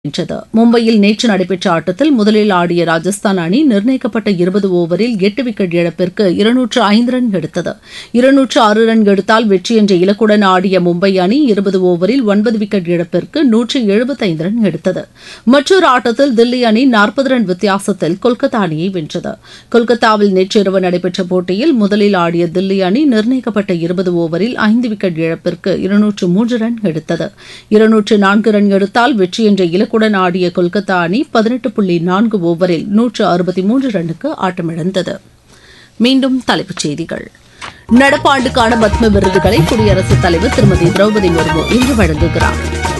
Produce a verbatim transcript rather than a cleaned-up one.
வென்றது. மும்பையில் நேற்று நடைபெற்ற ஆட்டத்தில் முதலில் ஆடிய ராஜஸ்தான் அணி நிர்ணயிக்கப்பட்ட இருபது ஓவரில் எட்டு விக்கெட் இழப்பிற்கு இருநூற்று ஐந்து ரன் எடுத்தது. இருநூற்று ஆறு ரன் எடுத்தால் வெற்றி என்ற இலக்குடன் ஆடிய மும்பை அணி இருபது ஓவரில் ஒன்பது விக்கெட் இழப்பிற்கு நூற்று எழுபத்தைந்து ரன் எடுத்தது. மற்றொரு ஆட்டத்தில் தில்லி அணி நாற்பது ரன் வித்தியாசத்தில் கொல்கத்தா அணியை வென்றது. கொல்கத்தாவில் நேற்றிரவு நடைபெற்ற போட்டியில் முதலில் ஆடிய தில்லி அணி நிர்ணயிக்கப்பட்ட இருபது ஓவரில் ஐந்து விக்கெட் இழப்பிற்கு இருநூற்று மூன்று ரன் எடுத்தது. இருநூற்று நான்கு ரன் எடுத்தால் வெற்றி என்ற இலக்கு உடன் ஆடிய கொல்கத்தா அணி பதினெட்டு புள்ளி நான்கு ஓவரில் நூற்று அறுபத்தி மூன்று ரன்னுக்கு ஆட்டமிழந்தது. மீண்டும் தலைப்புச் செய்திகள். நடப்பாண்டுக்கான பத்ம விருதுகளை குடியரசுத் தலைவர் திருமதி திரௌபதி முர்மு இன்று வழங்குகிறார்.